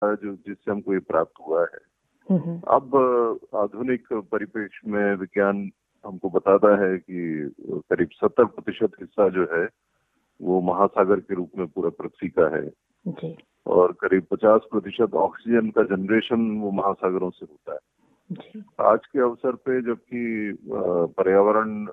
जो जिससे हमको ये प्राप्त हुआ है। अब आधुनिक परिप्रेक्ष्य में विज्ञान हमको बताता है कि करीब 70% हिस्सा जो है वो महासागर के रूप में पूरा पृथ्वी का है जी। और करीब 50% ऑक्सीजन का जनरेशन वो महासागरों से होता है जी। आज के अवसर पे, जबकि पर्यावरण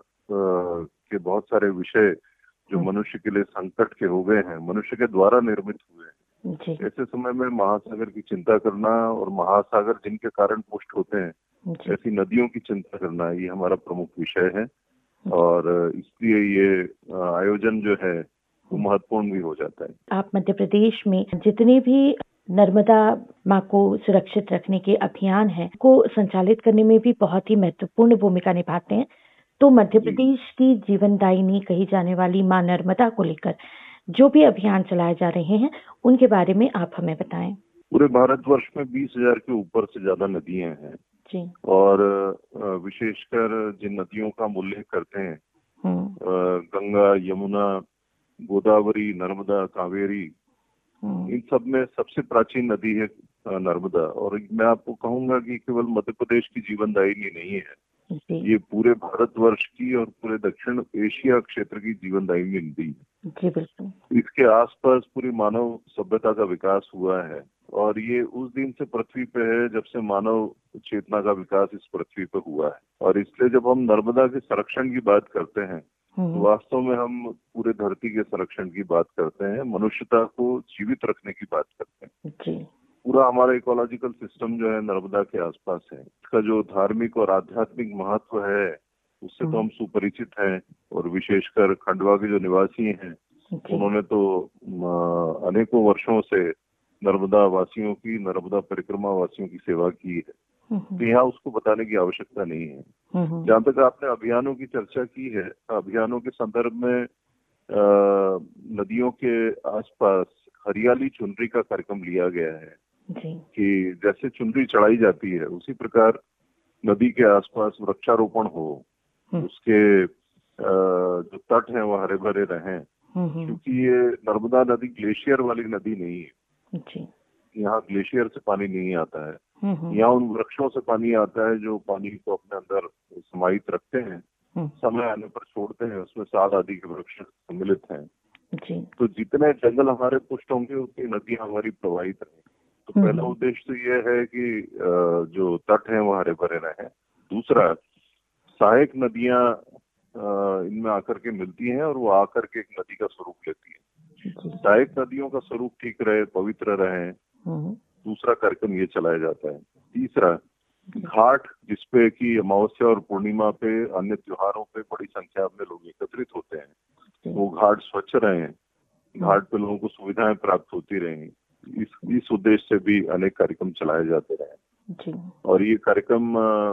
के बहुत सारे विषय जो मनुष्य के लिए संकट के हो गए हैं, मनुष्य के द्वारा निर्मित हुए हैं, ऐसे समय में महासागर की चिंता करना और महासागर जिनके कारण पुष्ट होते हैं, ऐसी नदियों की चिंता करना, ये हमारा प्रमुख विषय है और इसलिए ये आयोजन जो है वो महत्वपूर्ण भी हो जाता है। आप मध्य प्रदेश में जितने भी नर्मदा माँ को सुरक्षित रखने के अभियान हैं, को संचालित करने में भी बहुत ही महत्वपूर्ण भूमिका निभाते हैं। तो मध्य प्रदेश की जीवनदायिनी कही जाने वाली माँ नर्मदा को लेकर जो भी अभियान चलाए जा रहे हैं, उनके बारे में आप हमें बताएं। पूरे भारतवर्ष में 20,000 के ऊपर से ज्यादा नदियां हैं जी। और विशेषकर जिन नदियों का हम उल्लेख करते हैं, गंगा, यमुना, गोदावरी, नर्मदा, कावेरी, इन सब में सबसे प्राचीन नदी है नर्मदा। और मैं आपको कहूंगा कि केवल मध्य प्रदेश की जीवनदायिनी नहीं है, ये पूरे भारतवर्ष की और पूरे दक्षिण एशिया क्षेत्र की जीवनदायिनी नदी है। जी बिल्कुल। इसके आसपास पूरी मानव सभ्यता का विकास हुआ है और ये उस दिन से पृथ्वी पे है जब से मानव चेतना का विकास इस पृथ्वी पे हुआ है। और इसलिए जब हम नर्मदा के संरक्षण की बात करते हैं तो वास्तव में हम पूरे धरती के संरक्षण की बात करते हैं, मनुष्यता को जीवित रखने की बात करते हैं। जी। पूरा हमारा इकोलॉजिकल सिस्टम जो है नर्मदा के आसपास है। इसका जो धार्मिक और आध्यात्मिक महत्व है उससे तो हम सुपरिचित हैं और विशेषकर खंडवा के जो निवासी हैं उन्होंने तो अनेकों वर्षों से नर्मदा वासियों की, नर्मदा परिक्रमा वासियों की सेवा की है, तो यहाँ उसको बताने की आवश्यकता नहीं है। जहाँ तक आपने अभियानों की चर्चा की है, अभियानों के संदर्भ में नदियों के आसपास हरियाली चुनरी का कार्यक्रम लिया गया है कि जैसे चुनरी चढ़ाई जाती है उसी प्रकार नदी के आसपास वृक्षारोपण हो, उसके जो तट हैं वो हरे भरे रहें, क्योंकि ये नर्मदा नदी ग्लेशियर वाली नदी नहीं है। यहाँ ग्लेशियर से पानी नहीं आता है, यहाँ उन वृक्षों से पानी आता है जो पानी को अपने अंदर समाहित रखते हैं, समय आने पर छोड़ते हैं, उसमें साल आदि के वृक्ष सम्मिलित हैं। तो जितने जंगल हमारे पुष्ट होंगे उतनी नदियां हमारी प्रवाहित रहें। तो पहला उद्देश्य तो ये है कि जो तट हैं वो हरे भरे रहें। दूसरा, सहायक नदियां इनमें आकर के मिलती हैं और वो आकर के एक नदी का स्वरूप लेती है। सहायक नदियों का स्वरूप ठीक रहे, पवित्र रहे, दूसरा कार्यक्रम ये चलाया जाता है। तीसरा, घाट जिसपे कि अमावस्या और पूर्णिमा पे, अन्य त्योहारों पे बड़ी संख्या में लोग एकत्रित होते हैं, वो घाट स्वच्छ रहें, घाट पे लोगों को सुविधाएं प्राप्त होती रहें, इस उद्देश्य से भी अनेक कार्यक्रम चलाए जाते रहे। और ये कार्यक्रम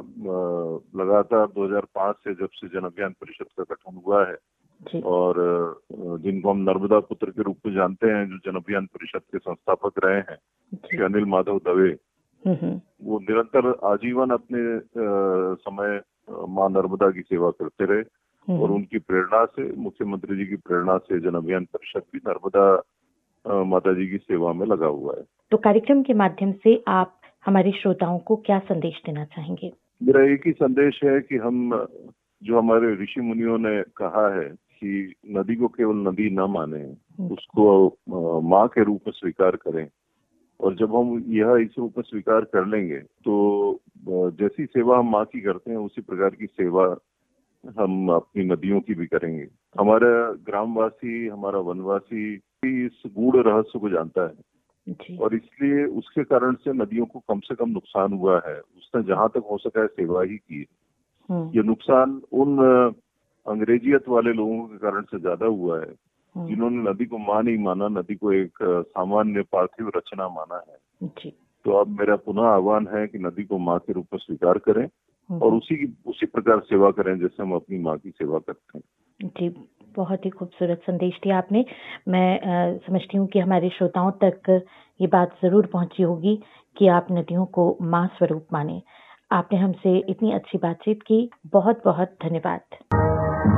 लगातार 2005 से जब से जन अभियान परिषद का गठन हुआ है और जिनको हम नर्मदा पुत्र के रूप में जानते हैं, जो जन अभियान परिषद के संस्थापक रहे हैं, श्री अनिल माधव दवे, वो निरंतर आजीवन अपने समय माँ नर्मदा की सेवा करते रहे और उनकी प्रेरणा से, मुख्यमंत्री जी की प्रेरणा से जन अभियान परिषद भी नर्मदा माता जी की सेवा में लगा हुआ है। तो कार्यक्रम के माध्यम से आप हमारे श्रोताओं को क्या संदेश देना चाहेंगे? मेरा एक ही संदेश है कि हम, जो हमारे ऋषि मुनियों ने कहा है कि नदी को केवल नदी न माने, उसको माँ के रूप में स्वीकार करें। और जब हम यह इस रूप में स्वीकार कर लेंगे तो जैसी सेवा हम माँ की करते हैं उसी प्रकार की सेवा हम अपनी नदियों की भी करेंगे। हमारा ग्रामवासी, हमारा वनवासी इस गूढ़ रहस्य को जानता है और इसलिए उसके कारण से नदियों को कम से कम नुकसान हुआ है। उसने जहां तक हो सका है सेवा ही की है। ये नुकसान उन अंग्रेजियत वाले लोगों के कारण से ज्यादा हुआ है जिन्होंने नदी को माँ नहीं माना, नदी को एक सामान्य पार्थिव रचना माना है। तो अब मेरा पुनः आह्वान है कि नदी को माँ के रूप में स्वीकार करें और उसी प्रकार सेवा करें जैसे हम अपनी माँ की सेवा करते हैं। जी, बहुत ही खूबसूरत संदेश दिया आपने। मैं समझती हूँ कि हमारे श्रोताओं तक ये बात जरूर पहुंची होगी कि आप नदियों को माँ स्वरूप माने। आपने हमसे इतनी अच्छी बातचीत की, बहुत बहुत धन्यवाद।